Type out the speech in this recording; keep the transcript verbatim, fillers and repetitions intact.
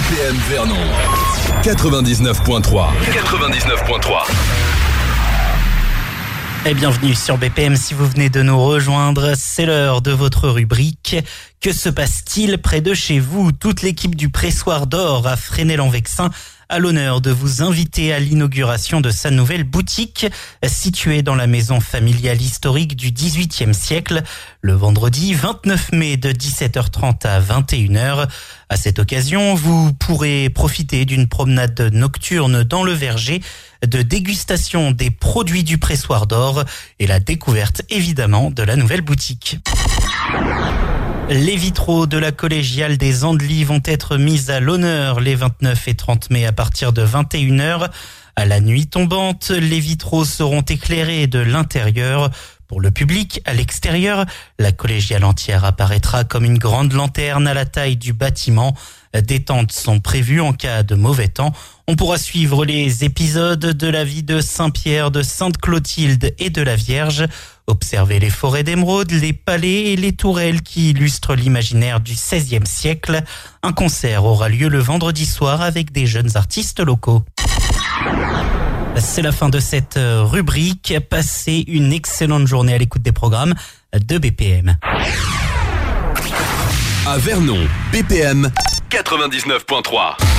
P M Vernon quatre-vingt-dix-neuf point trois. quatre-vingt-dix-neuf point trois. Et bienvenue sur B P M si vous venez de nous rejoindre. C'est l'heure de votre rubrique. Que se passe-t-il près de chez vous? Toute l'équipe du Pressoir d'Or à Fresnay-en-Vexin a l'honneur de vous inviter à l'inauguration de sa nouvelle boutique située dans la maison familiale historique du dix-huitième siècle, le vendredi vingt-neuf mai de dix-sept heures trente à vingt et une heures. À cette occasion, vous pourrez profiter d'une promenade nocturne dans le verger, de dégustation des produits du Pressoir d'Or et la découverte évidemment de la nouvelle boutique. Les vitraux de la collégiale des Andelys vont être mis à l'honneur les vingt-neuf et trente mai à partir de vingt et une heures. À la nuit tombante, les vitraux seront éclairés de l'intérieur. Pour le public, à l'extérieur, la collégiale entière apparaîtra comme une grande lanterne à la taille du bâtiment. Des tentes sont prévues en cas de mauvais temps. On pourra suivre les épisodes de la vie de Saint-Pierre, de Sainte-Clotilde et de la Vierge. Observer les forêts d'émeraude, les palais et les tourelles qui illustrent l'imaginaire du seizième siècle. Un concert aura lieu le vendredi soir avec des jeunes artistes locaux. C'est la fin de cette rubrique. Passez une excellente journée à l'écoute des programmes de B P M. À Vernon, B P M quatre-vingt-dix-neuf point trois.